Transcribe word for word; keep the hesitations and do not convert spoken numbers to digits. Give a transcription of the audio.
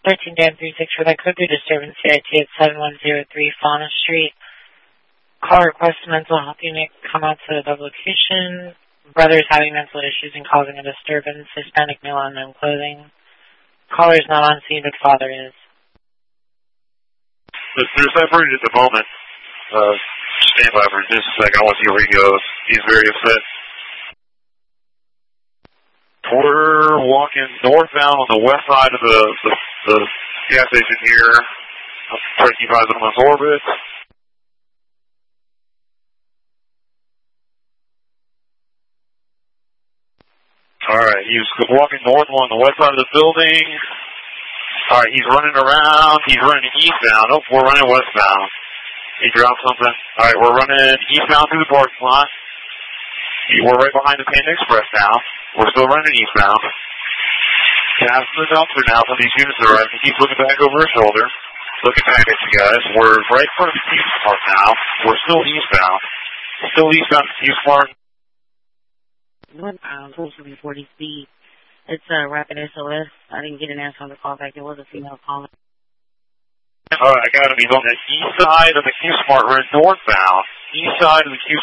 thirteen Dan three six for that code three disturbance C I T at seven one zero three Fauna Street. Call request mental health unit come out to the location. Brother is having mental issues and causing a disturbance. Hispanic male unknown clothing. Caller is not on scene, but father is. They're separated at the moment. Uh, stand by for just a second. I want to see where he goes. He's very upset. We're walking northbound on the west side of the, the, the gas station here. I'll try to keep eyes on his orbit. Alright, he's walking north along the west side of the building. Alright, he's running around. He's running eastbound. Oh, we're running westbound. He dropped something. Alright, we're running eastbound through the parking lot. We're right behind the Panda Express now. We're still running eastbound. Past the dumpster now for these units are arriving. He's looking back over his shoulder. Looking back at you guys. We're right in front of the Q Smart now. We're still eastbound. Still eastbound to Q Smart. Northbound, supposed forty speed. It's a uh, Rapid S O S. I didn't get an answer on the callback. It was a female caller. Alright, I got him. He's on the east side of the Q Smart. We're northbound. East side of the Q